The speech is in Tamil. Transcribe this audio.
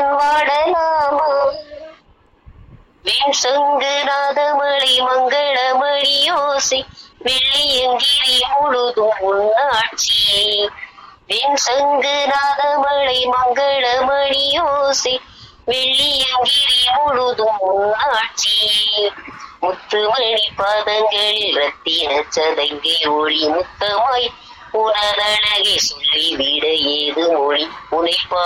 மன்னன் வாடலாமா? வெண் சங்கு நாதமலை மங்களமணி யோசை வெள்ளியங்கிரி முழுதும் உன்னாட்சி. வெண் சங்கு நாதமலை மங்களமணி யோசை வெள்ளியங்கிரி முழுதும் உன்னாட்சி. முத்துமணி பாதங்களில் ரத்தின சதங்கை ஒளி முத்தமாய் உனதழகை சொல்லிவிட ஏது மொழி உனைப்பா